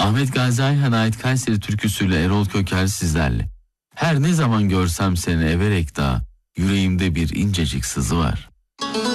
Ahmet Gazi Ayhan'a ait Kayseri türküsüyle Erol Köker sizlerle. Her ne zaman görsem seni everek daha, yüreğimde bir incecik sızı var.